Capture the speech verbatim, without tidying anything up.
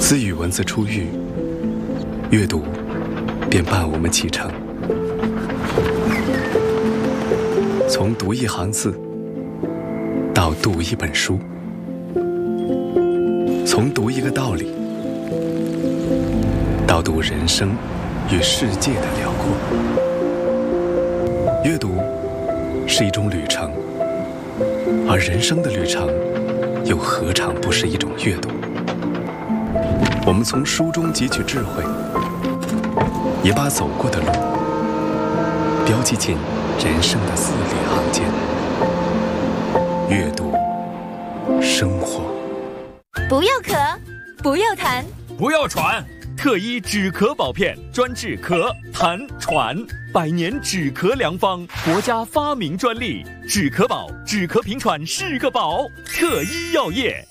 自语文字出狱，阅读便伴我们启程。从读一行字到读一本书，从读一个道理到读人生与世界的辽阔。阅读是一种旅程，而人生的旅程又何尝不是一种阅读？我们从书中汲取智慧，也把走过的路标记进人生的字里行间。阅读，生活。 不要咳，不要痰， 不要喘。特医止咳宝片，专治咳、痰、喘，百年止咳良方，国家发明专利。止咳宝，止咳平喘是个宝。特医药业。